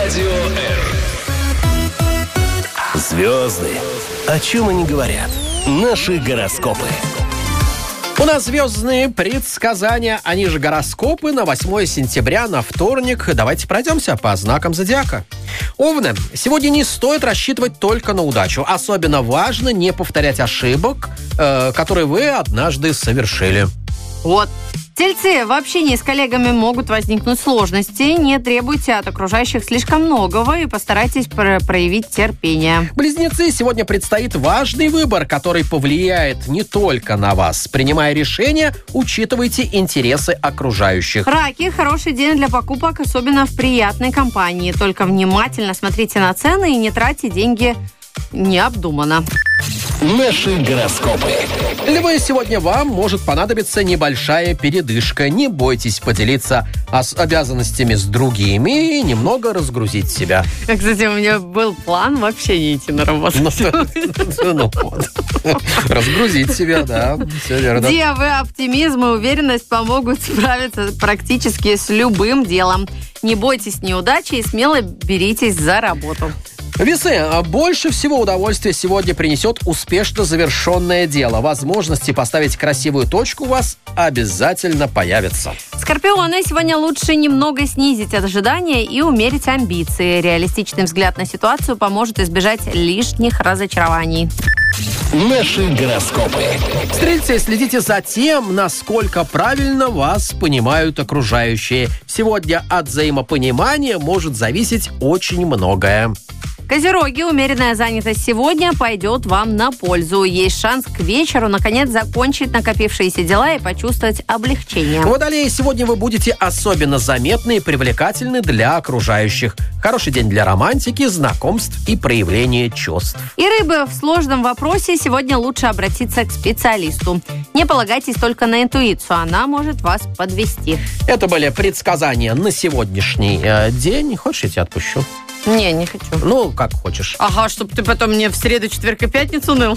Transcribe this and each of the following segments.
Радио Р. Звезды. О чем они говорят? Наши гороскопы. У нас звездные предсказания, они же гороскопы на 8 сентября, на вторник. Давайте пройдемся по знакам зодиака. Овны, сегодня не стоит рассчитывать только на удачу. Особенно важно не повторять ошибок, которые вы однажды совершили. Вот. Тельцы, в общении с коллегами могут возникнуть сложности. Не требуйте от окружающих слишком многого и постарайтесь проявить терпение. Близнецы, сегодня предстоит важный выбор, который повлияет не только на вас. Принимая решения, учитывайте интересы окружающих. Раки, хороший день для покупок, особенно в приятной компании. Только внимательно смотрите на цены и не тратьте деньги необдуманно. Наши гороскопы. Львы, сегодня вам может понадобиться небольшая передышка. Не бойтесь поделиться обязанностями с другими и немного разгрузить себя. Кстати, у меня был план вообще не идти на работу. Разгрузить себя, да. Все верно. Девы, оптимизм и уверенность помогут справиться практически с любым делом. Не бойтесь неудачи и смело беритесь за работу. Весы, больше всего удовольствия сегодня принесет успешно завершенное дело. Возможности поставить красивую точку у вас обязательно появятся. Скорпионы, сегодня лучше немного снизить ожидания и умерить амбиции. Реалистичный взгляд на ситуацию поможет избежать лишних разочарований. Наши гороскопы. Стрельцы, следите за тем, насколько правильно вас понимают окружающие. Сегодня от взаимопонимания может зависеть очень многое. Козероги, умеренная занятость сегодня пойдет вам на пользу. Есть шанс к вечеру, наконец, закончить накопившиеся дела и почувствовать облегчение. Водолеи, сегодня вы будете особенно заметны и привлекательны для окружающих. Хороший день для романтики, знакомств и проявления чувств. И рыбы, в сложном вопросе сегодня лучше обратиться к специалисту. Не полагайтесь только на интуицию, она может вас подвести. Это были предсказания на сегодняшний день. Хочешь, я тебя отпущу? Не хочу. Ну, как хочешь. Ага, чтобы ты потом мне в среду, четверг и пятницу ныл.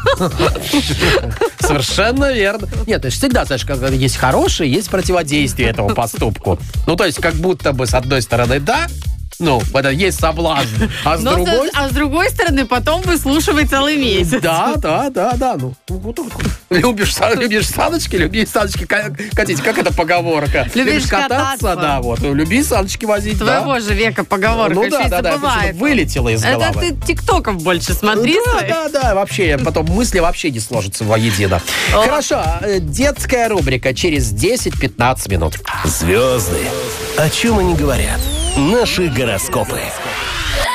Совершенно верно. Нет, ты же всегда, знаешь, когда есть хорошее, есть противодействие этому поступку. Ну, то есть, как будто бы, с одной стороны, да, ну, это есть соблазн, а с другой стороны, потом выслушивай целый месяц. Да. Ну, любишь саночки, люби саночки катить. Как это поговорка? Любишь кататься? Да, вот. Люби саночки возить, да. Твоего же века поговорка. Ну да, вылетела из головы. Это ты тиктоков больше смотри. Да, вообще, потом мысли вообще не сложатся воедино. Хорошо, детская рубрика через 10-15 минут. Звезды. О чем они говорят? Наши гороскопы.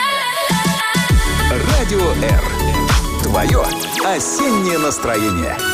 Радио Р. Твое осеннее настроение.